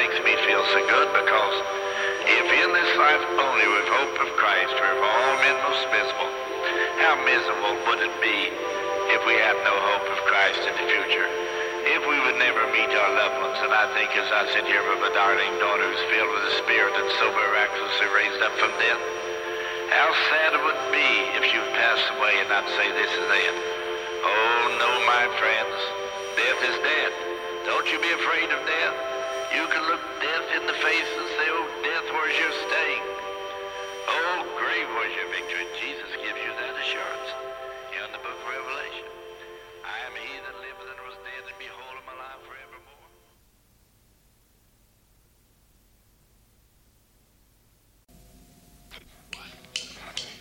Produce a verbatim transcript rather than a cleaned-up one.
makes me feel so good, because if in this life only with hope of Christ were for all men most miserable, how miserable would it be if we had no hope of Christ in the future? If we would never meet our loved ones. And I think as I sit here with my darling daughter who's filled with the Spirit and so miraculously raised up from death, how sad it would be if she would pass away and not say this is it.